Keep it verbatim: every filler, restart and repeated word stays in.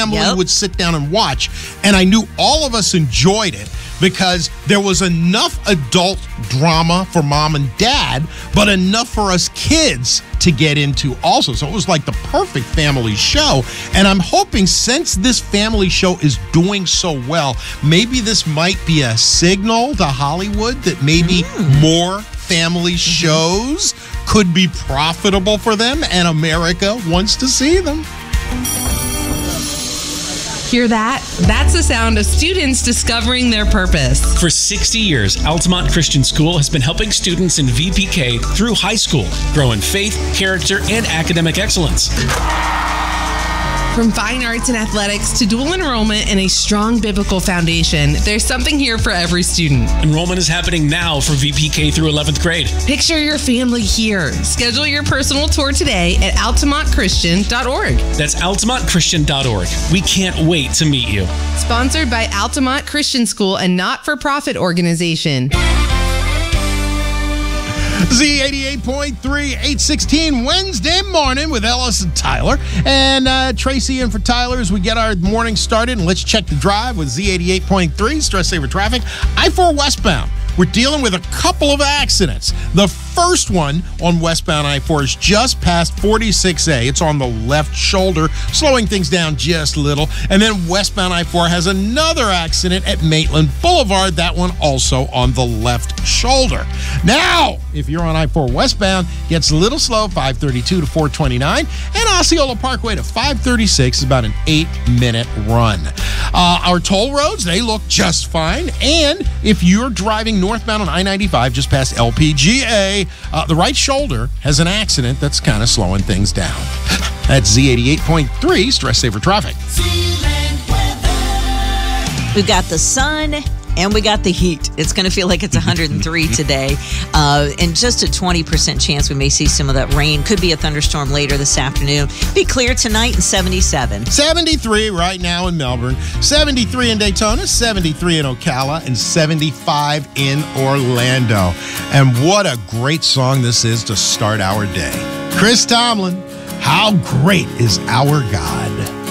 family Yep. would sit down and watch. And I knew all of us enjoyed it because there was enough adult drama for mom and dad, but enough for us kids to get into also. So it was like the perfect family show. And I'm hoping since this family show is doing so well, maybe this might be a signal to Hollywood that maybe mm. more family shows could be profitable for them and America wants to see them. Hear that? That's the sound of students discovering their purpose. For sixty years, Altamont Christian School has been helping students in V P K through high school grow in faith, character, and academic excellence. From fine arts and athletics to dual enrollment and a strong biblical foundation, there's something here for every student. Enrollment is happening now for V P K through eleventh grade. Picture your family here. Schedule your personal tour today at altamont christian dot org. That's altamont christian dot org. We can't wait to meet you. Sponsored by Altamont Christian School, a not-for-profit organization. Z eighty-eight point three, eight sixteen Wednesday morning with Ellis and Tyler. And uh, Tracy in for Tyler as we get our morning started. And let's check the drive with Z eighty-eight point three, Stress Saver Traffic. I four westbound. We're dealing with a couple of accidents. The first one on westbound I four is just past forty-six A. It's on the left shoulder, slowing things down just a little. And then westbound I four has another accident at Maitland Boulevard. That one also on the left shoulder. Now, if you're on I four westbound, gets a little slow, five thirty-two to four twenty-nine. And Osceola Parkway to five thirty-six is about an eight-minute run. Uh, our toll roads, they look just fine. And if you're driving northbound on I ninety-five just past L P G A, uh, the right shoulder has an accident that's kind of slowing things down. That's Z eighty-eight point three, Stress Saver Traffic. We've got the sun and we got the heat. It's going to feel like it's one hundred three today. Uh, and just a twenty percent chance we may see some of that rain. Could be a thunderstorm later this afternoon. Be clear tonight and seventy-seven. seventy-three right now in Melbourne, seventy-three in Daytona, seventy-three in Ocala, and seventy-five in Orlando. And what a great song this is to start our day. Chris Tomlin, how great is our God?